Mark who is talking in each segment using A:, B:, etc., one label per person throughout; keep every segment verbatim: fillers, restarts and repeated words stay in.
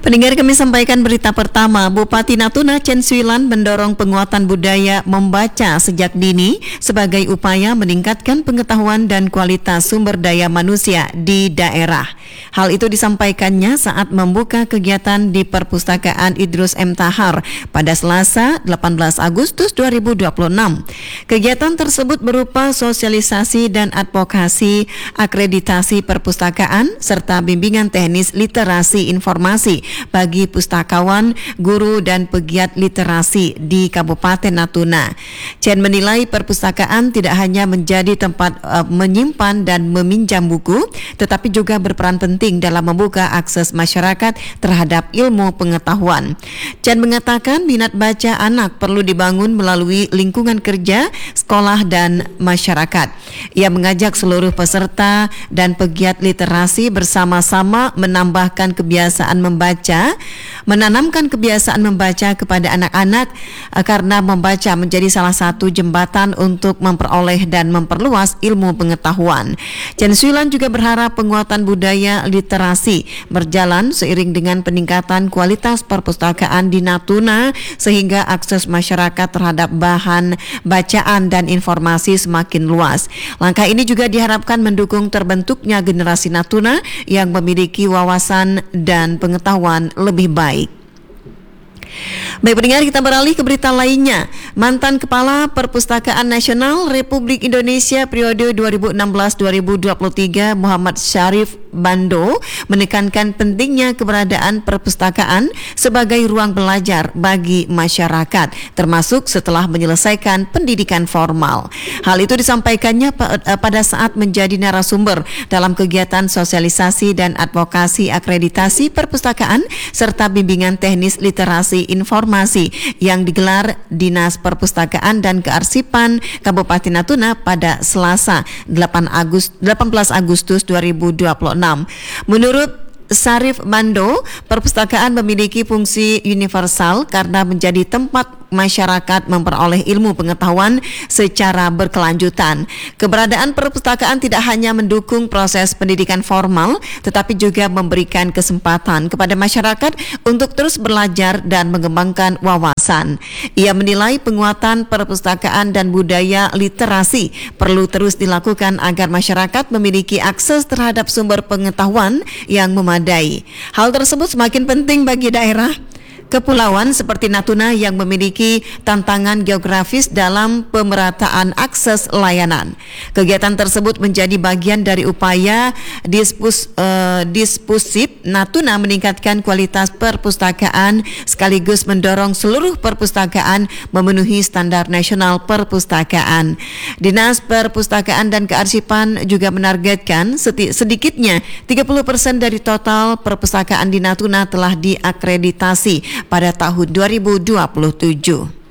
A: Pendengar, kami sampaikan berita pertama. Bupati Natuna Chen Suilan mendorong penguatan budaya membaca sejak dini sebagai upaya meningkatkan pengetahuan dan kualitas sumber daya manusia di daerah. Hal itu disampaikannya saat membuka kegiatan di Perpustakaan Idrus M. Tahar pada Selasa delapan belas Agustus dua ribu dua puluh enam. Kegiatan tersebut berupa sosialisasi dan advokasi akreditasi perpustakaan serta bimbingan teknis literasi informasi bagi pustakawan, guru, dan pegiat literasi di Kabupaten Natuna. Chen menilai perpustakaan tidak hanya menjadi tempat uh, menyimpan dan meminjam buku, tetapi juga berperan penting dalam membuka akses masyarakat terhadap ilmu pengetahuan. Chen mengatakan minat baca anak perlu dibangun melalui lingkungan kerja, sekolah, dan masyarakat. Ia mengajak seluruh peserta dan pegiat literasi bersama-sama menambahkan kebiasaan membaca, menanamkan kebiasaan membaca kepada anak-anak karena membaca menjadi salah satu jembatan untuk memperoleh dan memperluas ilmu pengetahuan. Chen Suilan juga berharap penguatan budaya literasi berjalan seiring dengan peningkatan kualitas perpustakaan di Natuna sehingga akses masyarakat terhadap bahan bacaan dan informasi semakin luas. Langkah ini juga diharapkan mendukung terbentuknya generasi Natuna yang memiliki wawasan dan pengetahuan lebih baik. Baik pendengar, kita beralih ke berita lainnya. Mantan Kepala Perpustakaan Nasional Republik Indonesia periode dua ribu enam belas sampai dua ribu dua puluh tiga Muhammad Syarif Bando menekankan pentingnya keberadaan perpustakaan sebagai ruang belajar bagi masyarakat, termasuk setelah menyelesaikan pendidikan formal. Hal itu disampaikannya pada saat menjadi narasumber dalam kegiatan sosialisasi dan advokasi akreditasi perpustakaan serta bimbingan teknis literasi informasi yang digelar Dinas Perpustakaan dan Kearsipan Kabupaten Natuna pada Selasa delapan belas Agustus dua ribu dua puluh enam. Menurut Syarif Bando, perpustakaan memiliki fungsi universal karena menjadi tempat masyarakat memperoleh ilmu pengetahuan secara berkelanjutan. Keberadaan perpustakaan tidak hanya mendukung proses pendidikan formal, tetapi juga memberikan kesempatan kepada masyarakat untuk terus belajar dan mengembangkan wawasan. Ia menilai penguatan perpustakaan dan budaya literasi perlu terus dilakukan agar masyarakat memiliki akses terhadap sumber pengetahuan yang memadai. Hal tersebut semakin penting bagi daerah kepulauan seperti Natuna yang memiliki tantangan geografis dalam pemerataan akses layanan. Kegiatan tersebut menjadi bagian dari upaya dispus, uh, dispusip Natuna meningkatkan kualitas perpustakaan sekaligus mendorong seluruh perpustakaan memenuhi standar nasional perpustakaan. Dinas Perpustakaan dan Kearsipan juga menargetkan sedikitnya tiga puluh persen dari total perpustakaan di Natuna telah diakreditasi pada tahun dua ribu dua puluh tujuh.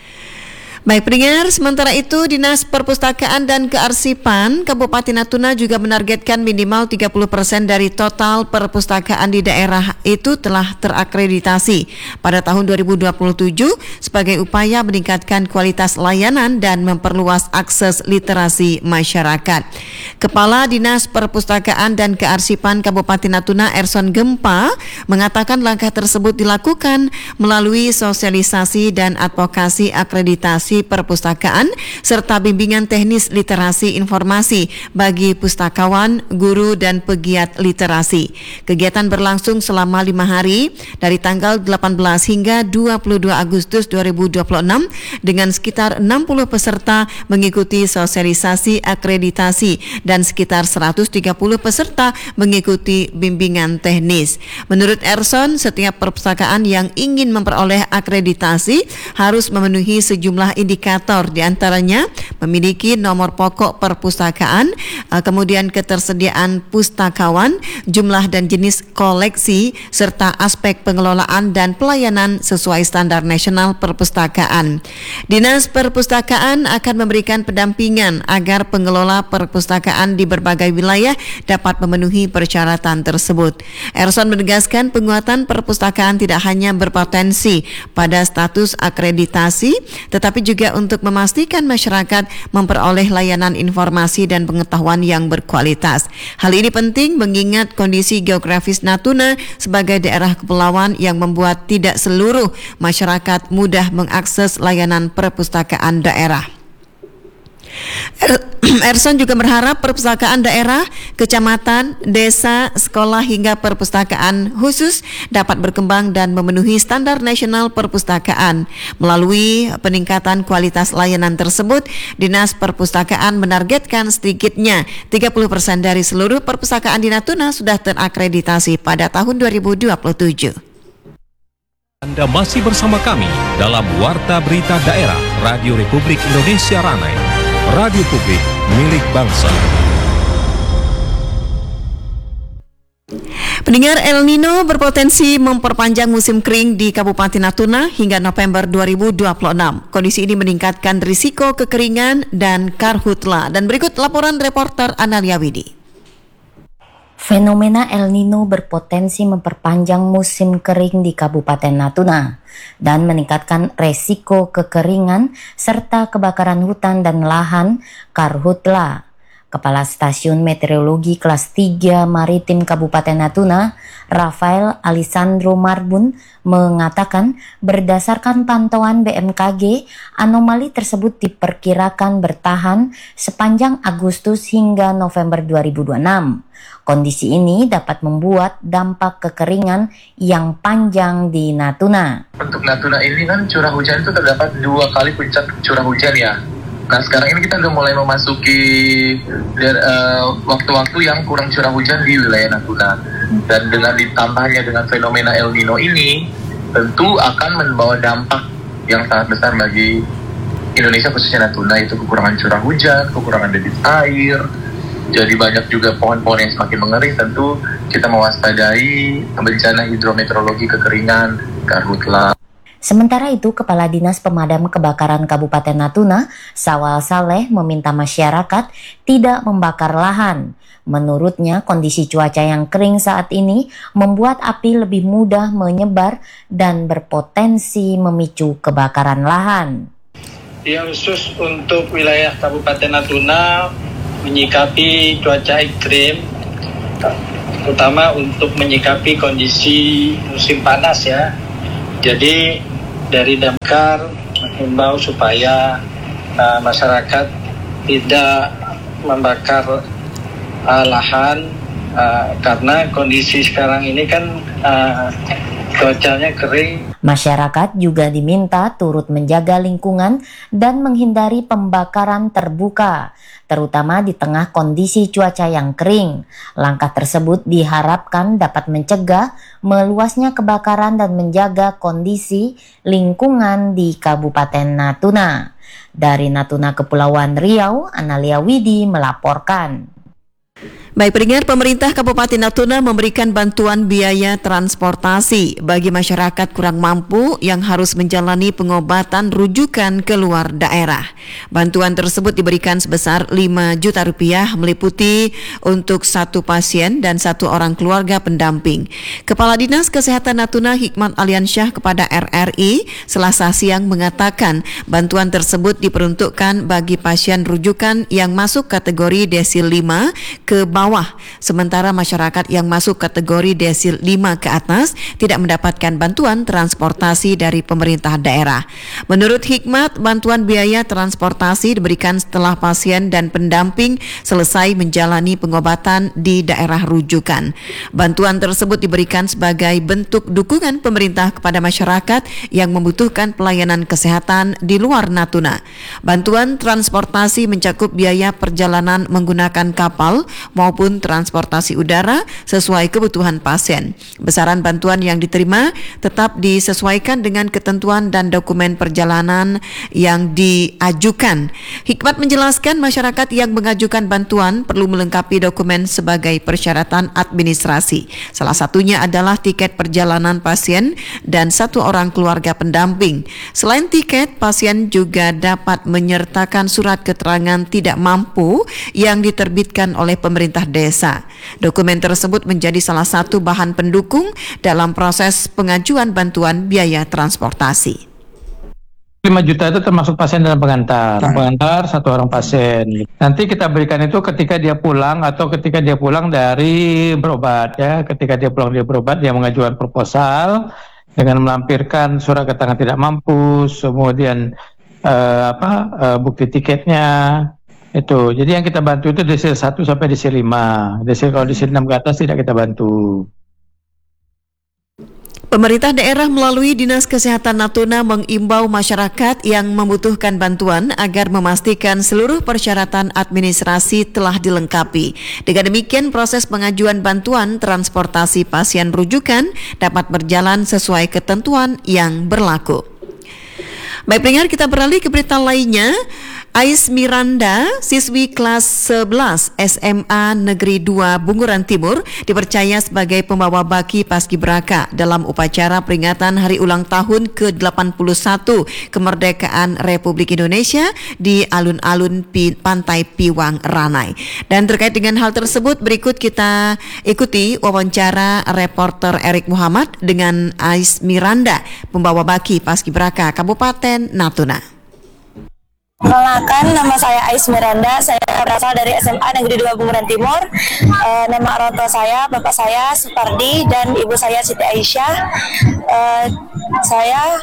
A: Baik pendengar, sementara itu Dinas Perpustakaan dan Kearsipan Kabupaten Natuna juga menargetkan minimal tiga puluh persen dari total perpustakaan di daerah itu telah terakreditasi pada tahun dua ribu dua puluh tujuh sebagai upaya meningkatkan kualitas layanan dan memperluas akses literasi masyarakat. Kepala Dinas Perpustakaan dan Kearsipan Kabupaten Natuna Erson Gempa mengatakan langkah tersebut dilakukan melalui sosialisasi dan advokasi akreditasi perpustakaan serta bimbingan teknis literasi informasi bagi pustakawan, guru, dan pegiat literasi. Kegiatan berlangsung selama lima hari dari tanggal delapan belas hingga dua puluh dua Agustus dua ribu dua puluh enam dengan sekitar enam puluh peserta mengikuti sosialisasi akreditasi dan sekitar seratus tiga puluh peserta mengikuti bimbingan teknis. Menurut Erson, setiap perpustakaan yang ingin memperoleh akreditasi harus memenuhi sejumlah indikator, diantaranya memiliki nomor pokok perpustakaan, kemudian ketersediaan pustakawan, jumlah dan jenis koleksi, serta aspek pengelolaan dan pelayanan sesuai standar nasional perpustakaan. Dinas Perpustakaan akan memberikan pendampingan agar pengelola perpustakaan di berbagai wilayah dapat memenuhi persyaratan tersebut. Erson menegaskan penguatan perpustakaan tidak hanya berpotensi pada status akreditasi, tetapi juga untuk memastikan masyarakat memperoleh layanan informasi dan pengetahuan yang berkualitas. Hal ini penting mengingat kondisi geografis Natuna sebagai daerah kepulauan yang membuat tidak seluruh masyarakat mudah mengakses layanan perpustakaan daerah. Erson juga berharap perpustakaan daerah, kecamatan, desa, sekolah hingga perpustakaan khusus dapat berkembang dan memenuhi standar nasional perpustakaan. Melalui peningkatan kualitas layanan tersebut, Dinas Perpustakaan menargetkan sedikitnya tiga puluh persen dari seluruh perpustakaan di Natuna sudah terakreditasi pada tahun dua ribu dua puluh tujuh.
B: Anda masih bersama kami dalam Warta Berita Daerah Radio Republik Indonesia Ranai, radio publik milik bangsa.
A: Pendengar, El Nino berpotensi memperpanjang musim kering di Kabupaten Natuna hingga November dua ribu dua puluh enam. Kondisi ini meningkatkan risiko kekeringan dan karhutla. Dan berikut laporan reporter Analia Widi.
C: Fenomena El Nino berpotensi memperpanjang musim kering di Kabupaten Natuna dan meningkatkan resiko kekeringan serta kebakaran hutan dan lahan karhutla. Kepala Stasiun Meteorologi Kelas tiga Maritim Kabupaten Natuna, Rafael Alisandro Marbun, mengatakan berdasarkan pantauan B M K G, anomali tersebut diperkirakan bertahan sepanjang Agustus hingga November dua ribu dua puluh enam. Kondisi ini dapat membuat dampak kekeringan yang panjang di Natuna.
D: Untuk Natuna ini kan curah hujan itu terdapat dua kali puncak curah hujan ya. Nah sekarang ini kita udah mulai memasuki uh, waktu-waktu yang kurang curah hujan di wilayah Natuna. Dan dengan ditambahnya dengan fenomena El Nino ini, tentu akan membawa dampak yang sangat besar bagi Indonesia khususnya Natuna, yaitu kekurangan curah hujan, kekurangan debit air. Jadi banyak juga pohon-pohon yang semakin mengering. Tentu kita mewaspadai bencana hidrometeorologi kekeringan, karhutla.
C: Sementara itu, Kepala Dinas Pemadam Kebakaran Kabupaten Natuna, Sawal Saleh, meminta masyarakat tidak membakar lahan. Menurutnya, kondisi cuaca yang kering saat ini membuat api lebih mudah menyebar dan berpotensi memicu kebakaran lahan.
E: Yang khusus untuk wilayah Kabupaten Natuna menyikapi cuaca ekstrim, terutama untuk menyikapi kondisi musim panas ya. Jadi dari Damkar mengimbau supaya uh, masyarakat tidak membakar uh, lahan uh, karena kondisi sekarang ini kan uh, cuacanya kering.
C: Masyarakat juga diminta turut menjaga lingkungan dan menghindari pembakaran terbuka, terutama di tengah kondisi cuaca yang kering. Langkah tersebut diharapkan dapat mencegah meluasnya kebakaran dan menjaga kondisi lingkungan di Kabupaten Natuna. Dari Natuna Kepulauan Riau, Analia Widi melaporkan.
A: Baik pendengar, pemerintah Kabupaten Natuna memberikan bantuan biaya transportasi bagi masyarakat kurang mampu yang harus menjalani pengobatan rujukan ke luar daerah. Bantuan tersebut diberikan sebesar lima juta rupiah meliputi untuk satu pasien dan satu orang keluarga pendamping. Kepala Dinas Kesehatan Natuna Hikmat Aliansyah kepada R R I Selasa siang mengatakan bantuan tersebut diperuntukkan bagi pasien rujukan yang masuk kategori desil lima ke bawah, sementara masyarakat yang masuk kategori desil lima ke atas tidak mendapatkan bantuan transportasi dari pemerintah daerah. Menurut Hikmat, bantuan biaya transportasi diberikan setelah pasien dan pendamping selesai menjalani pengobatan di daerah rujukan. Bantuan tersebut diberikan sebagai bentuk dukungan pemerintah kepada masyarakat yang membutuhkan pelayanan kesehatan di luar Natuna. Bantuan transportasi mencakup biaya perjalanan menggunakan kapal maupun transportasi udara sesuai kebutuhan pasien. Besaran bantuan yang diterima tetap disesuaikan dengan ketentuan dan dokumen perjalanan yang diajukan. Hikmat menjelaskan masyarakat yang mengajukan bantuan perlu melengkapi dokumen sebagai persyaratan administrasi. Salah satunya adalah tiket perjalanan pasien dan satu orang keluarga pendamping. Selain tiket, pasien juga dapat menyertakan surat keterangan tidak mampu yang diterbitkan oleh pemerintah desa. Dokumen tersebut menjadi salah satu bahan pendukung dalam proses pengajuan bantuan biaya transportasi.
F: lima juta itu termasuk pasien dan pengantar. Nah. Pengantar satu orang pasien. Nanti kita berikan itu ketika dia pulang atau ketika dia pulang dari berobat ya. Ketika dia pulang dia berobat, dia mengajukan proposal dengan melampirkan surat keterangan tidak mampu, kemudian uh, apa uh, bukti tiketnya itu. Jadi yang kita bantu itu desil satu sampai desil lima. Desil kalau desil enam ke atas tidak kita bantu.
A: Pemerintah daerah melalui Dinas Kesehatan Natuna mengimbau masyarakat yang membutuhkan bantuan agar memastikan seluruh persyaratan administrasi telah dilengkapi. Dengan demikian, proses pengajuan bantuan transportasi pasien rujukan dapat berjalan sesuai ketentuan yang berlaku. Baik pendengar, kita beralih ke berita lainnya. Ais Miranda, siswi kelas sebelas S M A Negeri dua Bunguran Timur, dipercaya sebagai pembawa baki paskibraka dalam upacara peringatan hari ulang tahun ke delapan puluh satu kemerdekaan Republik Indonesia di alun-alun Pi- Pantai Piwang Ranai. Dan terkait dengan hal tersebut, berikut kita ikuti wawancara reporter Erik Muhammad dengan Ais Miranda, pembawa baki paskibraka Kabupaten Natuna.
G: Perkenalkan, nama saya Ais Miranda, saya berasal dari S M A Negeri dua Bunguran Timur. E, nama orang tua saya, bapak saya Supardi dan ibu saya Siti Aisyah. E, saya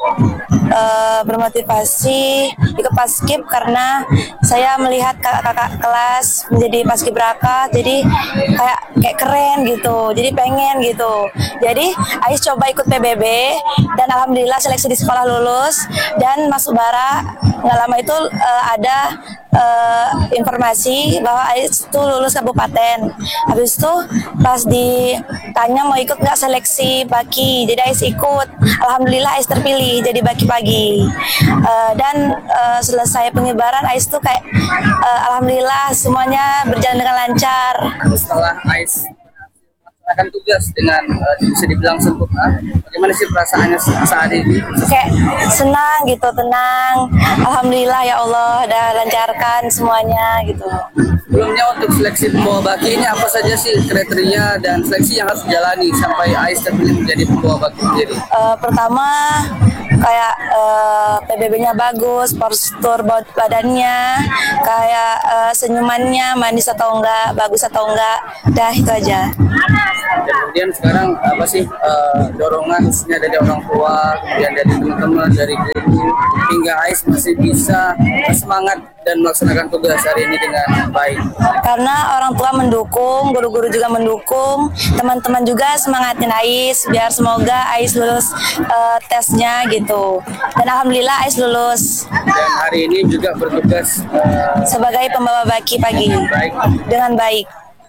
G: e, bermotivasi ikut paskib karena saya melihat kakak-kakak kelas menjadi paskibraka, jadi kayak kayak keren gitu, jadi pengen gitu. Jadi Ais coba ikut P B B dan alhamdulillah seleksi di sekolah lulus dan masuk bara. Nggak lama itu uh, ada uh, informasi bahwa Ais itu lulus kabupaten. Habis itu pas ditanya mau ikut nggak seleksi baki, jadi Ais ikut. Alhamdulillah Ais terpilih jadi baki pagi. Uh, dan uh, selesai pengibaran Ais tuh kayak uh, alhamdulillah semuanya berjalan dengan lancar.
H: Setelah Ais melaksanakan tugas dengan uh, bisa dibilang sempurna, bagaimana sih perasaannya saat ini?
G: Kayak senang gitu, tenang. Alhamdulillah ya Allah, udah lancarkan semuanya gitu.
H: Sebelumnya untuk seleksi pembawa baki ini apa saja sih kriteria dan seleksi yang harus dijalani sampai Ais terpilih menjadi pembawa baki sendiri?
G: Uh, pertama kayak uh, P B B-nya bagus, postur badannya, kayak uh, senyumannya manis atau enggak, bagus atau enggak, dah itu aja.
H: Dan kemudian sekarang apa sih uh, dorongan khususnya dari orang tua, kemudian dari teman-teman, dari guru, hingga Ais masih bisa semangat dan melaksanakan tugas hari ini dengan baik?
G: Karena orang tua mendukung, guru-guru juga mendukung, teman-teman juga semangatin Ais biar semoga Ais lulus uh, tesnya gitu. Dan alhamdulillah Ais lulus.
H: Dan hari ini juga bertugas uh,
G: sebagai pembawa baki pagi
H: baik.
G: Dengan baik.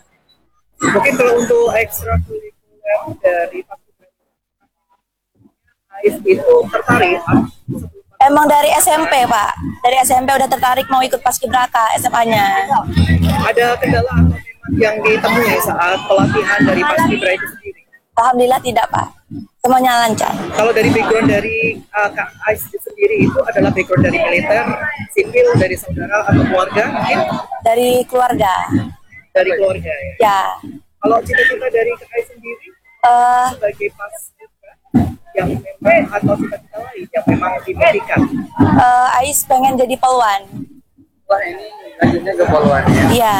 H: Mungkin kalau untuk ekstrakurikuler dari Ais itu tertarik?
G: Emang dari S M P Pak, dari S M P udah tertarik mau ikut paskibraka S M A-nya.
H: Ada kendala atau memang yang ditemui saat pelatihan dari paskibra itu sendiri?
G: Alhamdulillah tidak Pak, semuanya lancar.
H: Kalau dari background dari uh, Kak Ais sendiri itu adalah background dari militer, sipil, dari saudara atau keluarga mungkin?
G: Dari keluarga.
H: Dari keluarga ya?
G: Ya.
H: Kalau cita-cita dari Kak Ais sendiri
G: uh,
H: sebagai paskibra yang memang atau cita-cita lain yang memang dimimpikan?
G: Uh, Ais pengen jadi poluan.
H: Wah ini lanjutnya ke poluan ya?
G: Iya.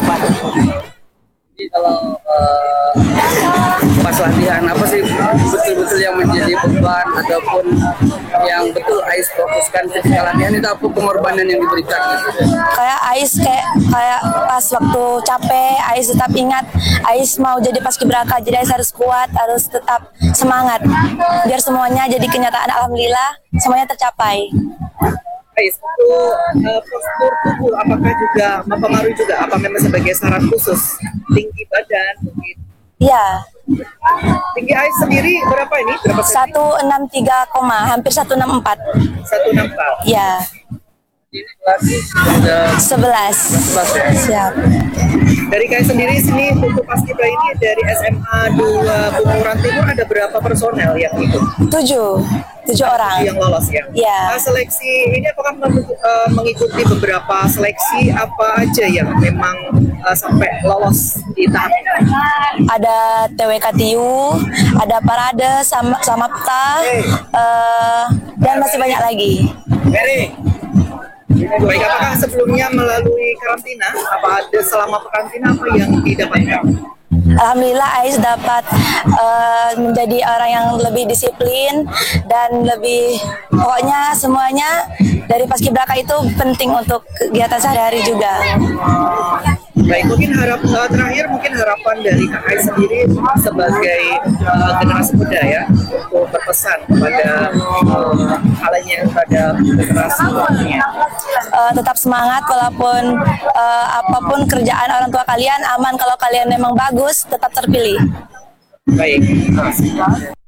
H: Jadi kalau uh, pas latihan apa sih betul-betul yang menjadi beban ataupun yang betul Ais fokuskan ketika latihan itu apa pengorbanan yang diberikan gitu?
G: Kayak Ais kayak kayak pas waktu capek Ais tetap ingat Ais mau jadi paskibraka, jadi Ais harus kuat, harus tetap semangat biar semuanya jadi kenyataan. Alhamdulillah semuanya tercapai.
H: Ais, untuk uh, postur tubuh apakah juga mempengaruhi juga apa memang sebagai syarat khusus tinggi badan mungkin?
G: Iya.
H: Tinggi Ais sendiri berapa ini? Berapa
G: seratus enam puluh tiga, hampir seratus enam puluh empat.
H: seratus enam puluh empat.
G: Iya.
H: Ini kelas sudah
G: sebelas.
H: sebelas ya?
G: Siap.
I: Dari K A I sendiri sini untuk Paskibra ini dari S M A dua Bunguran Timur ada berapa personel yang ikut?
G: Tujuh, tujuh orang.
I: Yang lolos ya?
G: Iya.
I: Nah, seleksi ini apakah men- uh, mengikuti beberapa seleksi apa aja yang memang uh, sampai lolos di tahap ini?
G: Ada T W K T U, ada parade, sama samapta, uh, dan masih banyak lagi.
I: Baik, apakah sebelumnya melalui karantina? Apa ada selama karantina apa yang didapatkan?
G: Alhamdulillah Ais dapat uh, menjadi orang yang lebih disiplin dan lebih, pokoknya semuanya dari Paskibraka itu penting untuk kegiatan sehari-hari juga.
I: Baik, mungkin harap uh, terakhir mungkin harapan dari K A I sendiri sebagai uh, generasi muda ya untuk berpesan kepada uh, halnya kepada generasi mudanya.
G: Uh, tetap semangat walaupun uh, apapun kerjaan orang tua kalian, aman kalau kalian memang bagus, tetap terpilih.
I: Baik.